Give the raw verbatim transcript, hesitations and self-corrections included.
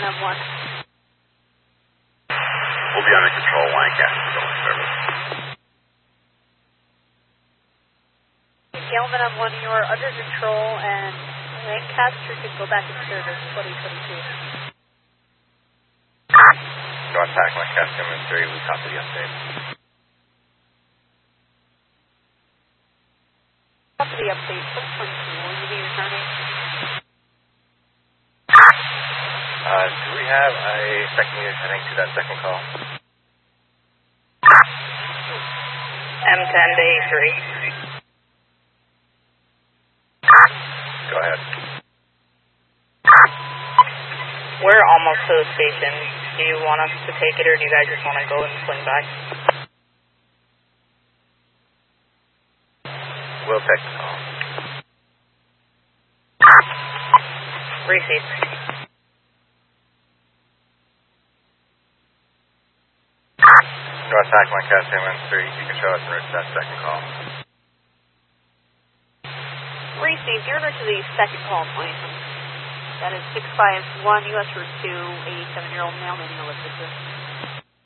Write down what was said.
M one. We'll be under control, Lancaster, going service. Gilman M one, you are under control, and Lancaster can go back in service twenty twenty-two. Contact Lancaster M three, we copy the update. Copy the update, twenty twenty-two, will you be returning? Uh, do we have a second unit heading to that second call? M ten to A three. Go ahead. We're almost to the station. Do you want us to take it, or do you guys just want to go and swing back? We'll take the call. Receive. Contact Lancaster M three, you can show us the route to that second call. Received. You're to the second call point. That is six five one U S Route two, eighty-seven-year-old male, manual assistant.